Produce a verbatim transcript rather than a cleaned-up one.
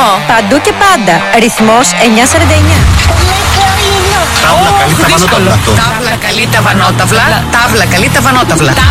Παντού και πάντα. Ρυθμός εννιακόσια σαράντα εννιά. Τάβλα καλή τα βανόταυλα. Τάβλα καλή τα βανόταυλα. Τάβλα καλή τα βανόταυλα.